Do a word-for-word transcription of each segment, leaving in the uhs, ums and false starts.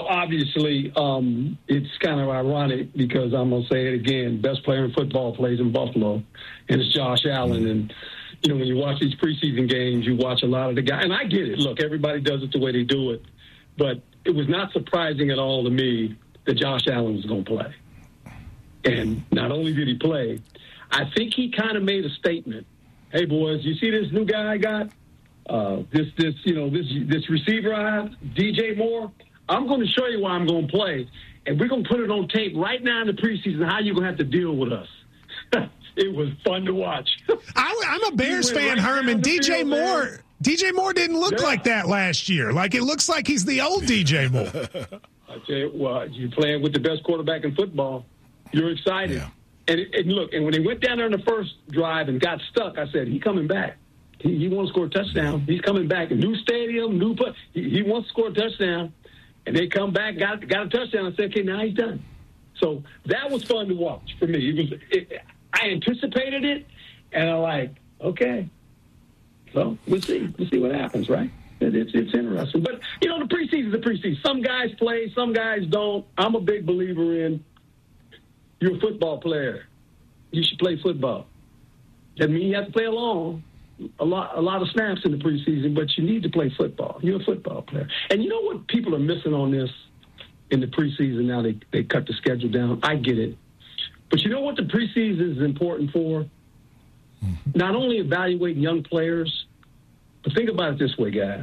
obviously, um, it's kind of ironic because I'm going to say it again. Best player in football plays in Buffalo, and it's Josh Allen. And, you know, when you watch these preseason games, you watch a lot of the guys. And I get it. Look, everybody does it the way they do it. But it was not surprising at all to me that Josh Allen was going to play. And not only did he play, I think he kind of made a statement. Hey, boys, you see this new guy I got? Uh, this, this, you know, this this receiver I have, D J Moore, I'm going to show you why I'm going to play. And we're going to put it on tape right now in the preseason how you're going to have to deal with us. It was fun to watch. I, I'm a Bears fan, right Herman. D J field, Moore man. D J Moore didn't look yeah. like that last year. Like, it looks like he's the old D J Moore. I tell you what, you're playing with the best quarterback in football. You're excited. Yeah. And, and look, and when they went down there in the first drive and got stuck, I said, he's coming back. He, he wants to score a touchdown. He's coming back. A new stadium, new put. He, he wants to score a touchdown. And they come back, got got a touchdown, and said, okay, now he's done. So that was fun to watch for me. It was. It, I anticipated it, and I'm like, okay. So we'll see. We'll see what happens, right? It, it's it's interesting. But, you know, the preseason's the preseason. Some guys play, some guys don't. I'm a big believer in you're a football player. You should play football. That means you have to play along. A lot, a lot of snaps in the preseason, but you need to play football. You're a football player. And you know what people are missing on this in the preseason now? They they cut the schedule down. I get it. But you know what the preseason is important for? Not only evaluating young players, but think about it this way, guys.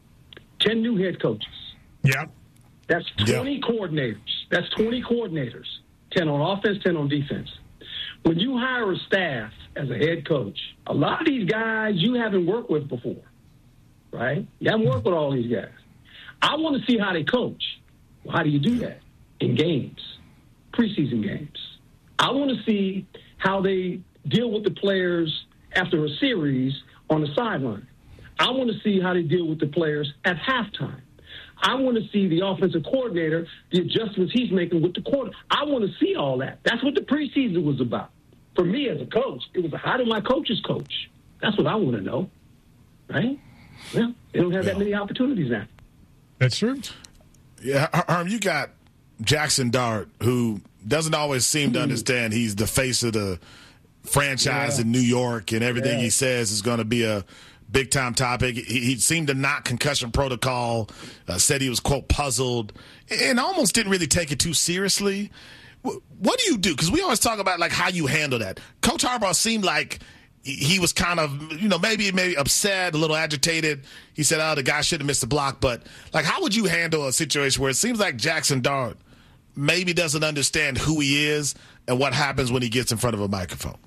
ten new head coaches. Yeah. That's twenty yeah. coordinators. That's twenty coordinators. ten on offense, ten on defense. When you hire a staff as a head coach, a lot of these guys you haven't worked with before, right? You haven't worked with all these guys. I want to see how they coach. Well, how do you do that? In games, preseason games. I want to see how they deal with the players after a series on the sideline. I want to see how they deal with the players at halftime. I want to see the offensive coordinator, the adjustments he's making with the quarter. I want to see all that. That's what the preseason was about. For me as a coach, it was how do my coaches coach? That's what I want to know, right? Well, they don't have yeah. that many opportunities now. That's true. Yeah, Herm, you got Jackson Dart, who doesn't always seem to understand he's the face of the franchise yeah. in New York, and everything yeah. he says is going to be a big-time topic. He, he seemed to knock concussion protocol, uh, said he was, quote, puzzled, and almost didn't really take it too seriously. What do you do? Because we always talk about, like, how you handle that. Coach Harbaugh seemed like he was kind of, you know, maybe maybe upset, a little agitated. He said, oh, the guy should have missed the block. But, like, how would you handle a situation where it seems like Jackson Dart maybe doesn't understand who he is and what happens when he gets in front of a microphone?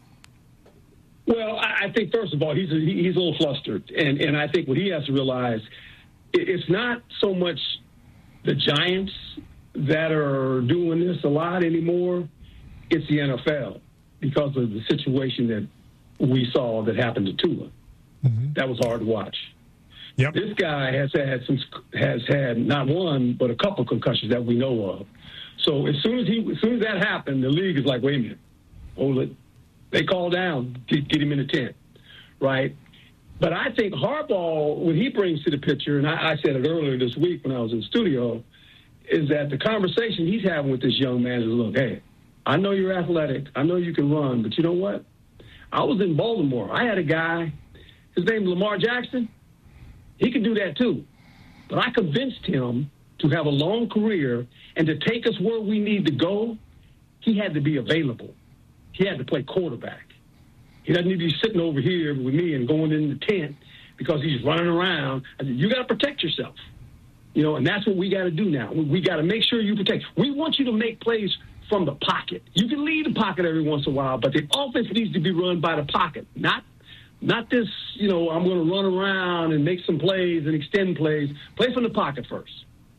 Well, I think, first of all, he's a, he's a little flustered. And, and I think what he has to realize, it's not so much the Giants that are doing this a lot anymore. It's the N F L because of the situation that we saw that happened to Tua. Mm-hmm. That was hard to watch. Yep. This guy has had some has had not one but a couple concussions that we know of. So as soon as he as soon as that happened, the league is like, wait a minute, hold it. They call down, get, get him in the tent, right? But I think Harbaugh, what he brings to the picture, and I, I said it earlier this week when I was in the studio, is that the conversation he's having with this young man is, look, hey, I know you're athletic. I know you can run, but you know what? I was in Baltimore. I had a guy, his name is Lamar Jackson. He could do that too. But I convinced him to have a long career and to take us where we need to go, he had to be available. He had to play quarterback. He doesn't need to be sitting over here with me and going in the tent because he's running around. I said, you got to protect yourself. You know, and that's what we got to do now. We, we got to make sure you protect. We want you to make plays from the pocket. You can leave the pocket every once in a while, but the offense needs to be run by the pocket, not not this, you know, I'm going to run around and make some plays and extend plays. Play from the pocket first.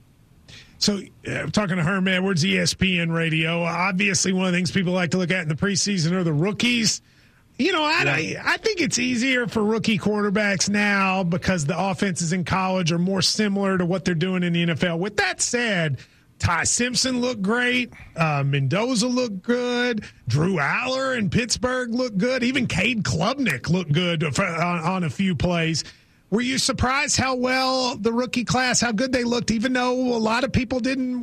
So, uh, talking to Herm Edwards, E S P N Radio, obviously one of the things people like to look at in the preseason are the rookies. You know, I, yeah. I, I think it's easier for rookie quarterbacks now because the offenses in college are more similar to what they're doing in the N F L. With that said, Ty Simpson looked great. Uh, Mendoza looked good. Drew Aller in Pittsburgh looked good. Even Cade Klubnik looked good for, on, on a few plays. Were you surprised how well the rookie class, how good they looked, even though a lot of people didn't